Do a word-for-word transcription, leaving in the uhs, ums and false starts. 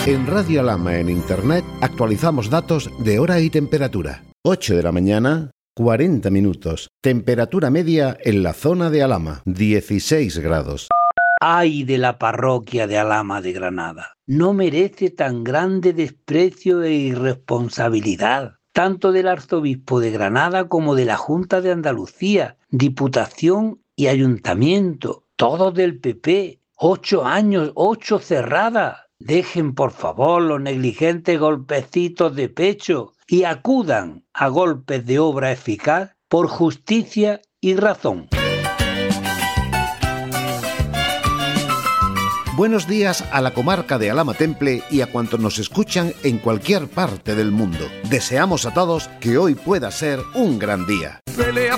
En Radio Alhama en Internet actualizamos datos de hora y temperatura. ocho de la mañana, cuarenta minutos. Temperatura media en la zona de Alhama, dieciséis grados. ¡Ay de la parroquia de Alhama de Granada! No merece tan grande desprecio e irresponsabilidad, tanto del arzobispo de Granada como de la Junta de Andalucía, Diputación y Ayuntamiento, todos del P P. Ocho años, ocho cerradas. Dejen, por favor, los negligentes golpecitos de pecho y acudan a golpes de obra eficaz por justicia y razón. Buenos días a la comarca de Alhama Temple y a cuantos nos escuchan en cualquier parte del mundo. Deseamos a todos que hoy pueda ser un gran día. Pelea